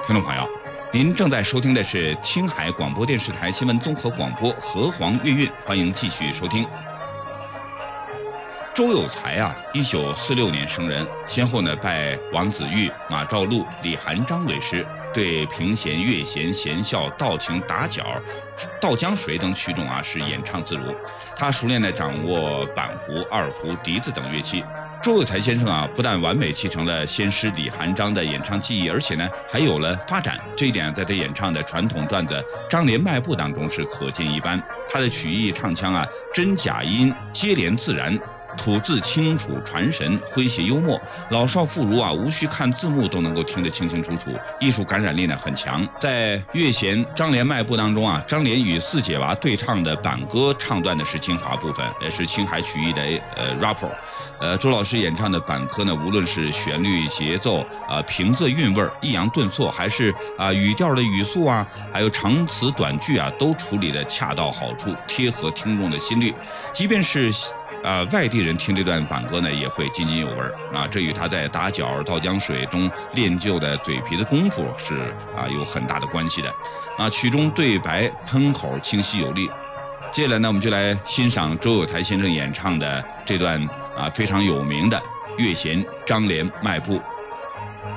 听众朋友，您正在收听的是青海广播电视台新闻综合广播河黄粤韵，欢迎继续收听。周有才1946年生人，先后拜王子玉、马兆禄、李含章为师，对评弦、乐弦、弦效、道琴、打角、倒江水等曲种是演唱自如。他熟练地掌握板胡、二胡、笛子等乐器。周有才先生不但完美继承了先师李含章的演唱技艺，而且还有了发展。这一点在他演唱的传统段子《张连迈步》当中是可见一斑。他的曲艺唱腔真假音接连自然，吐字清楚传神，诙谐幽默，老少妇孺无需看字幕都能够听得清清楚楚，艺术感染力很强。在乐弦《张连迈步》当中张连与四姐娃对唱的板歌唱段的是精华部分，也是青海曲艺的rapper。周老师演唱的板科无论是旋律节奏平仄韵味抑扬顿挫，还是语调的语速还有长词短句都处理得恰到好处，贴合听众的心率。即便是外地人听这段板歌也会津津有味这与他在打角、倒江水中练就的嘴皮的功夫是有很大的关系的曲中对白喷口清晰有力。接下来呢，我们就来欣赏周有才先生演唱的这段非常有名的乐弦《张连迈步》。